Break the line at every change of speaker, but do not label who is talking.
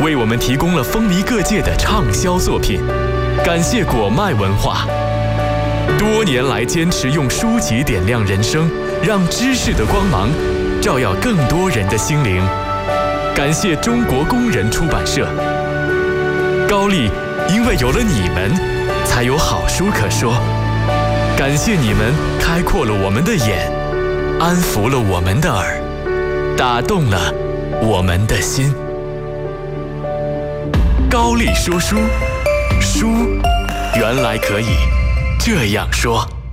为我们提供了风靡各界的畅销作品。感谢果麦文化，多年来坚持用书籍点亮人生，让知识的光芒照耀更多人的心灵。感谢中国工人出版社，高丽，因为有了你们，才有好书可说。感谢你们开阔了我们的眼，安抚了我们的耳，打动了我们的心。高丽说书，书原来可以这样说。